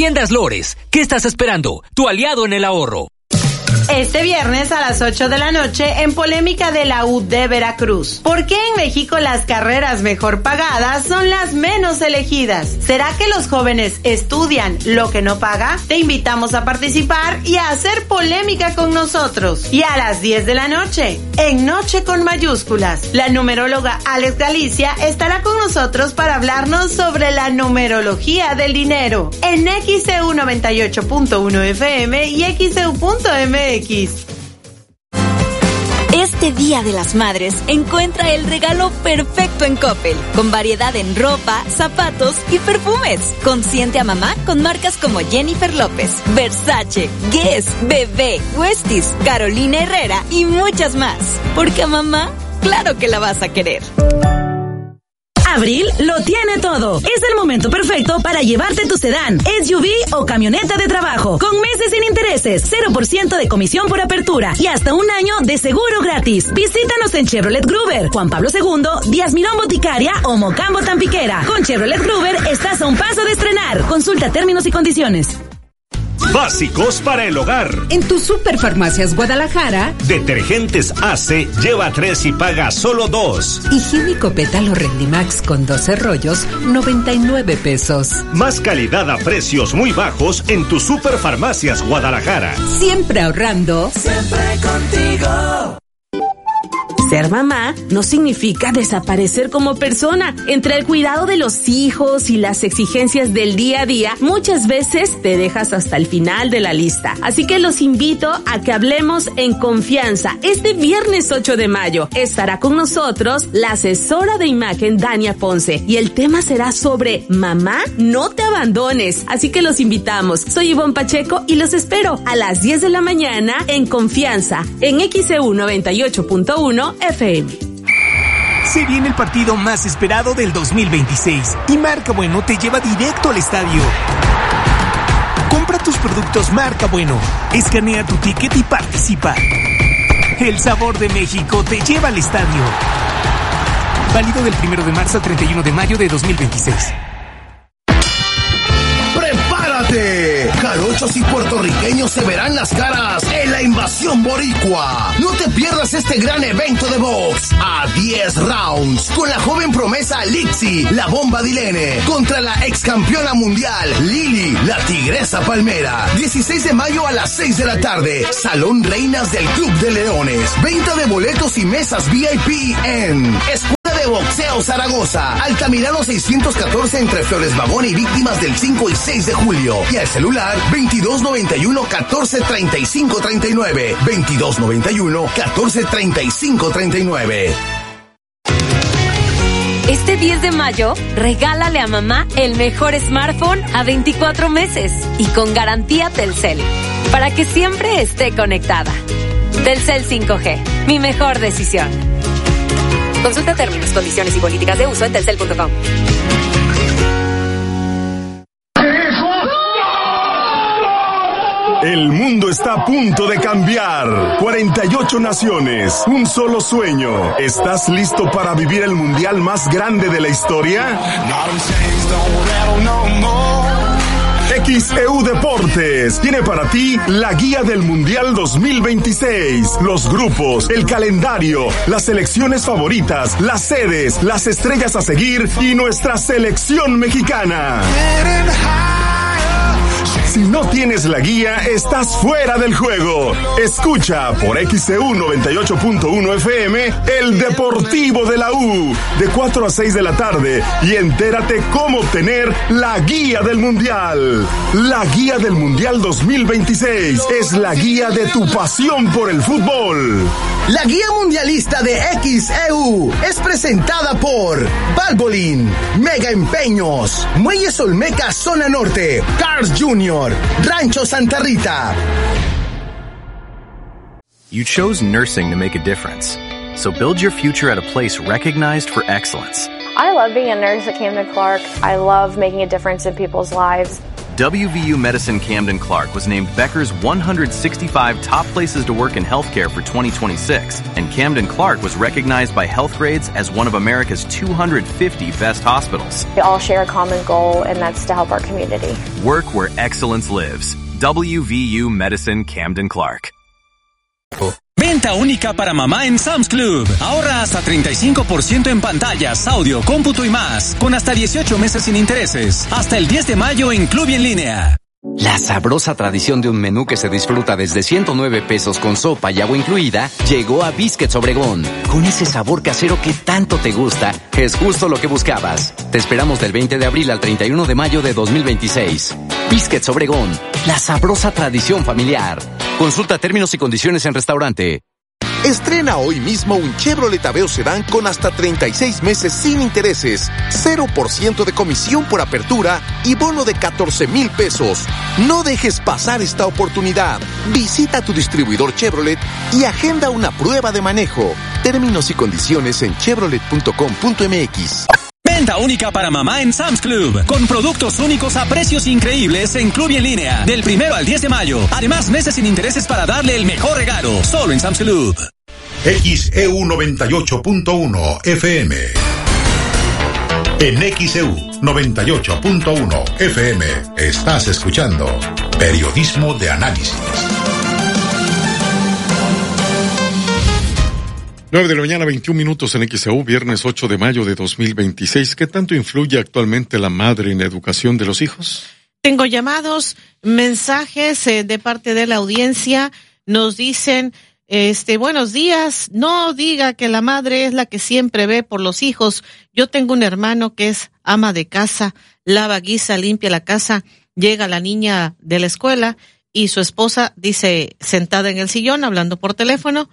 Tiendas Lores, ¿qué estás esperando? Tu aliado en el ahorro. Este viernes a las 8 de la noche en polémica de la UD Veracruz. ¿Por qué en México las carreras mejor pagadas son las menos elegidas? ¿Será que los jóvenes estudian lo que no paga? Te invitamos a participar y a hacer polémica con nosotros. Y a las 10 de la noche, en Noche con mayúsculas, la numeróloga Alex Galicia estará con nosotros para hablarnos sobre la numerología del dinero en XEU 98.1 FM y XEU.mx. Este Día de las Madres encuentra el regalo perfecto en Coppel, con variedad en ropa, zapatos y perfumes. Consiente a mamá con marcas como Jennifer López, Versace, Guess, Bebé, Westies, Carolina Herrera y muchas más. Porque a mamá, claro que la vas a querer. Abril lo tiene todo. Es el momento perfecto para llevarte tu sedán, SUV o camioneta de trabajo, con meses sin intereses, 0% de comisión por apertura y hasta un año de seguro gratis. Visítanos en Chevrolet Gruber, Juan Pablo II, Díaz Mirón Boticaria o Mocambo Tampiquera. Con Chevrolet Gruber estás a un paso de estrenar. Consulta términos y condiciones. Básicos para el hogar. En tu Superfarmacias Guadalajara. Detergentes Ace, lleva 3 y paga solo 2. Higiénico Pétalo Rendimax con 12 rollos, 99 pesos. Más calidad a precios muy bajos en tu Superfarmacias Guadalajara. Siempre ahorrando. Siempre contigo. Ser mamá no significa desaparecer como persona. Entre el cuidado de los hijos y las exigencias del día a día, muchas veces te dejas hasta el final de la lista. Así que los invito a que hablemos en confianza. Este viernes 8 de mayo estará con nosotros la asesora de imagen Dania Ponce y el tema será sobre mamá, no te abandones. Así que los invitamos. Soy Ivonne Pacheco y los espero a las 10 de la mañana en Confianza en XEU 98.1 FM. Se viene el partido más esperado del 2026 y Marca Bueno te lleva directo al estadio. Compra tus productos Marca Bueno, escanea tu ticket y participa. El sabor de México te lleva al estadio. Válido del 1 de marzo al 31 de mayo de 2026. ¡Prepárate! Jarochos y puertorriqueños se verán las caras en la invasión boricua. No te pierdas este gran evento de box a 10 rounds con la joven promesa Lixi, la bomba Dilene, contra la ex campeona mundial Lili, la tigresa palmera. 16 de mayo a las 6 de la tarde, Salón Reinas del Club de Leones. Venta de boletos y mesas VIP en Escuela de Boxeo Zaragoza, Altamirano 614 entre Flores Magón y Víctimas del 5 y 6 de julio. Y al celular 2291 14 35 39. 2291 14 35 39. Este 10 de mayo, regálale a mamá el mejor smartphone a 24 meses y con garantía Telcel, para que siempre esté conectada. Telcel 5G, mi mejor decisión. Consulta términos, condiciones y políticas de uso en telcel.com. El mundo está a punto de cambiar. 48 naciones, un solo sueño. ¿Estás listo para vivir el mundial más grande de la historia? XEU Deportes tiene para ti la guía del Mundial 2026, los grupos, el calendario, las selecciones favoritas, las sedes, las estrellas a seguir y nuestra selección mexicana. Si no tienes la guía, estás fuera del juego. Escucha por XEU 98.1 FM el Deportivo de la U de 4 a 6 de la tarde y entérate cómo obtener la guía del Mundial. La guía del Mundial 2026 es la guía de tu pasión por el fútbol. La guía mundialista de XEU es presentada por Valvoline, Mega Empeños, Muelles Olmeca Zona Norte, Cars Jr., Rancho Santa Rita. You chose nursing to make a difference. So build your future at a place recognized for excellence. I love being a nurse at Camden Clark. I love making a difference in people's lives. WVU Medicine Camden Clark was named Becker's 165 top places to work in healthcare for 2026, and Camden Clark was recognized by Healthgrades as one of America's 250 best hospitals. We all share a common goal, and that's to help our community. Work where excellence lives. WVU Medicine Camden Clark. Venta única para mamá en Sam's Club. Ahorra hasta 35% en pantallas, audio, cómputo y más, con hasta 18 meses sin intereses. Hasta el 10 de mayo en Club y en línea. La sabrosa tradición de un menú que se disfruta desde 109 pesos con sopa y agua incluida llegó a Biscuits Obregón. Con ese sabor casero que tanto te gusta, es justo lo que buscabas. Te esperamos del 20 de abril al 31 de mayo de 2026. Biscuits Obregón, la sabrosa tradición familiar. Consulta términos y condiciones en restaurante. Estrena hoy mismo un Chevrolet Aveo Sedán con hasta 36 meses sin intereses, 0% de comisión por apertura y bono de 14,000 pesos. No dejes pasar esta oportunidad. Visita tu distribuidor Chevrolet y agenda una prueba de manejo. Términos y condiciones en chevrolet.com.mx. Venta única para mamá en Sam's Club, con productos únicos a precios increíbles en Club y en línea, del 1 al 10 de mayo. Además, meses sin intereses para darle el mejor regalo, solo en Sam's Club. XEU 98.1 FM. En XEU 98.1 FM estás escuchando Periodismo de Análisis. 9 de la mañana, 21 minutos en XEU, viernes 8 de mayo de 2026. ¿Qué tanto influye actualmente la madre en la educación de los hijos? Tengo llamados, mensajes de parte de la audiencia. Nos dicen, buenos días, no diga que la madre es la que siempre ve por los hijos. Yo tengo un hermano que es ama de casa, lava, guisa, limpia la casa. Llega la niña de la escuela y su esposa, dice, sentada en el sillón, hablando por teléfono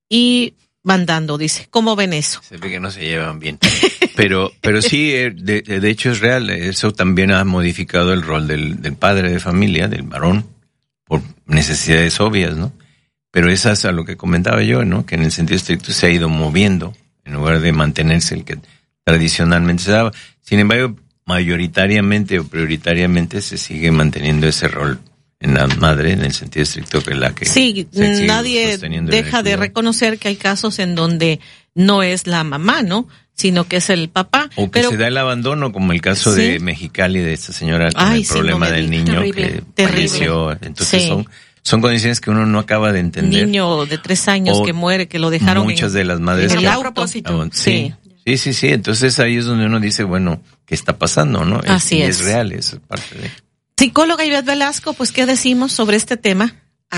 y mandando, dice. ¿Cómo ven eso? Se ve que no se llevan bien. Pero sí, de hecho es real. Eso también ha modificado el rol del padre de familia, del varón, por necesidades obvias, ¿no? Pero eso es a lo que comentaba yo, ¿no? Que en el sentido estricto se ha ido moviendo, en lugar de mantenerse el que tradicionalmente se daba. Sin embargo, mayoritariamente o prioritariamente se sigue manteniendo ese rol en la madre, en el sentido estricto, que es la que... Sí, nadie deja de reconocer que hay casos en donde no es la mamá, ¿no? Sino que es el papá. O que se da el abandono, como el caso de Mexicali, de esta señora con el problema del niño que falleció. Entonces son condiciones que uno no acaba de entender. Niño de 3 años que muere, que lo dejaron muchas de las madres en el auto. Sí. Entonces ahí es donde uno dice, bueno, ¿qué está pasando, no? Así es. Es real, eso es parte de... Psicóloga Ivette Velasco, pues, ¿qué decimos sobre este tema?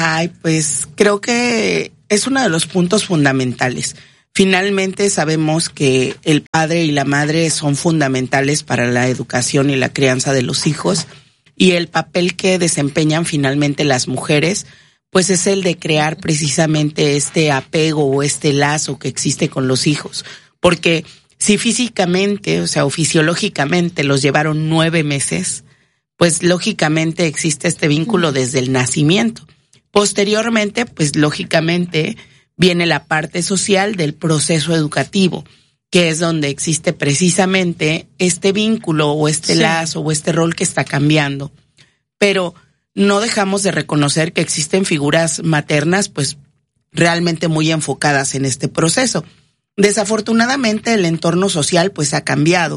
Pues creo que es uno de los puntos fundamentales. Finalmente sabemos que el padre y la madre son fundamentales para la educación y la crianza de los hijos, y el papel que desempeñan finalmente las mujeres, pues es el de crear precisamente este apego o este lazo que existe con los hijos. Porque si físicamente, o fisiológicamente los llevaron 9 meses, pues lógicamente existe este vínculo desde el nacimiento. Posteriormente, pues lógicamente viene la parte social del proceso educativo, que es donde existe precisamente este vínculo o este lazo o este rol que está cambiando. Pero no dejamos de reconocer que existen figuras maternas, pues realmente muy enfocadas en este proceso. Desafortunadamente el entorno social pues ha cambiado.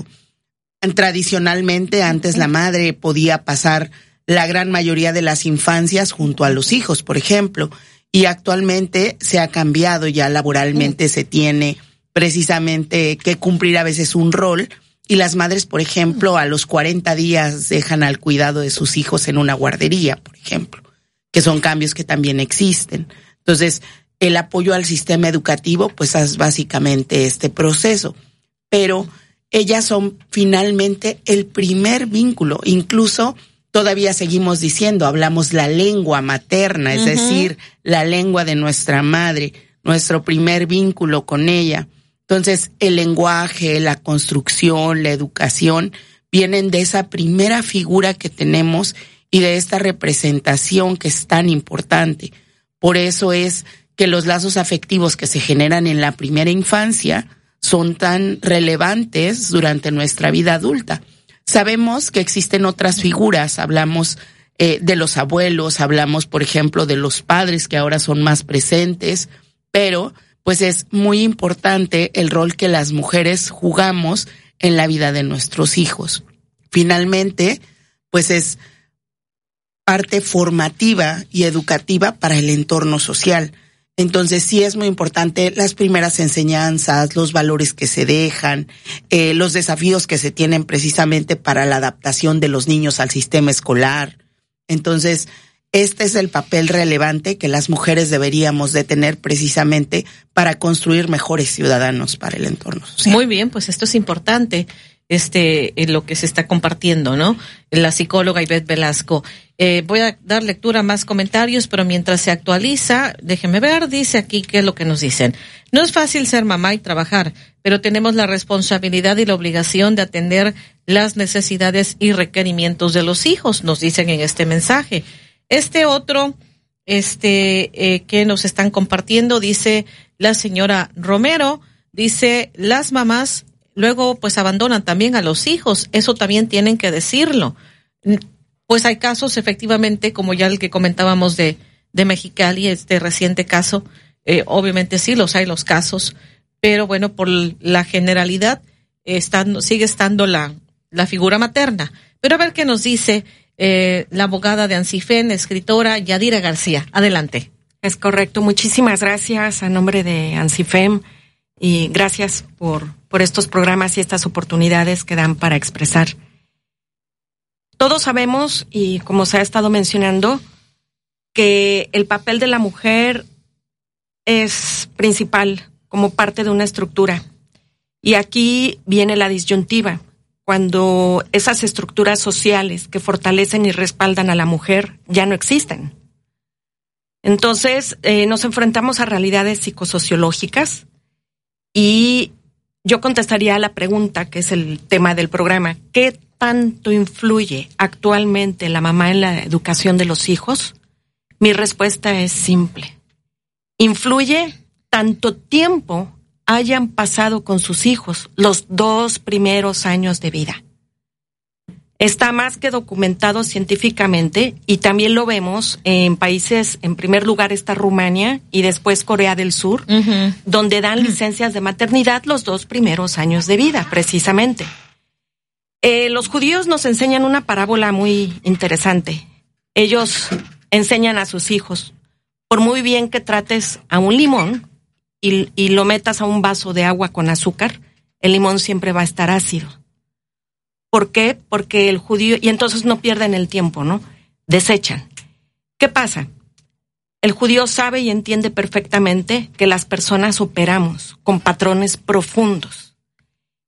Tradicionalmente antes la madre podía pasar la gran mayoría de las infancias junto a los hijos, por ejemplo, y actualmente se ha cambiado, ya laboralmente se tiene precisamente que cumplir a veces un rol, y las madres, por ejemplo, a los 40 días dejan al cuidado de sus hijos en una guardería, por ejemplo, que son cambios que también existen. Entonces, el apoyo al sistema educativo pues es básicamente este proceso, pero ellas son finalmente el primer vínculo. Incluso todavía seguimos diciendo, hablamos la lengua materna, es decir, la lengua de nuestra madre, nuestro primer vínculo con ella. Entonces, el lenguaje, la construcción, la educación, vienen de esa primera figura que tenemos y de esta representación que es tan importante. Por eso es que los lazos afectivos que se generan en la primera infancia son tan relevantes durante nuestra vida adulta. Sabemos que existen otras figuras, hablamos de los abuelos, hablamos, por ejemplo, de los padres que ahora son más presentes, pero pues es muy importante el rol que las mujeres jugamos en la vida de nuestros hijos. Finalmente, pues es parte formativa y educativa para el entorno social. Entonces sí es muy importante las primeras enseñanzas, los valores que se dejan, los desafíos que se tienen precisamente para la adaptación de los niños al sistema escolar. Entonces, este es el papel relevante que las mujeres deberíamos de tener precisamente para construir mejores ciudadanos para el entorno social. Muy bien, pues esto es importante, en lo que se está compartiendo, ¿no? La psicóloga Ivette Velasco. Voy a dar lectura a más comentarios, pero mientras se actualiza, déjeme ver, dice aquí qué es lo que nos dicen. No es fácil ser mamá y trabajar, pero tenemos la responsabilidad y la obligación de atender las necesidades y requerimientos de los hijos, nos dicen en este mensaje. Otro, que nos están compartiendo, dice la señora Romero, dice, las mamás luego pues abandonan también a los hijos, eso también tienen que decirlo. Pues hay casos efectivamente, como ya el que comentábamos de Mexicali, este reciente caso, obviamente sí los hay los casos, pero bueno, por la generalidad sigue estando la figura materna. Pero a ver qué nos dice la abogada de ANSIFEM, escritora Yadira García. Adelante. Es correcto. Muchísimas gracias a nombre de ANSIFEM y gracias por estos programas y estas oportunidades que dan para expresar. Todos sabemos, y como se ha estado mencionando, que el papel de la mujer es principal como parte de una estructura. Y aquí viene la disyuntiva. Cuando esas estructuras sociales que fortalecen y respaldan a la mujer ya no existen. Entonces, nos enfrentamos a realidades psicosociológicas y yo contestaría a la pregunta, que es el tema del programa, ¿qué tanto influye actualmente la mamá en la educación de los hijos? Mi respuesta es simple. Influye tanto tiempo hayan pasado con sus hijos los 2 primeros años de vida. Está más que documentado científicamente y también lo vemos en países, en primer lugar está Rumania y después Corea del Sur, donde dan licencias de maternidad los 2 primeros años de vida, precisamente. Los judíos nos enseñan una parábola muy interesante. Ellos enseñan a sus hijos, por muy bien que trates a un limón, y lo metas a un vaso de agua con azúcar, el limón siempre va a estar ácido. ¿Por qué? Porque el judío, y entonces no pierden el tiempo, ¿no? Desechan. ¿Qué pasa? El judío sabe y entiende perfectamente que las personas operamos con patrones profundos.